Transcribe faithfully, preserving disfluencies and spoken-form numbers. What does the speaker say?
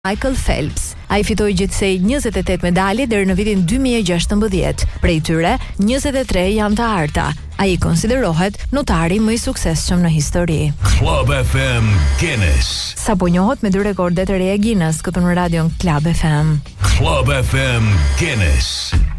Michael Phelps. Ai fitoi gjithsej njëzet e tetë medalje deri në vitin dy mijë e gjashtëmbëdhjetë. Prej tyre, njëzet e tre janë të arta. Ai konsiderohet notari më i suksesshëm në histori. Club F M Guinness. Sapo njohet me dy rekorde të reja Guinness këtu në radion Club F M. Club F M Guinness.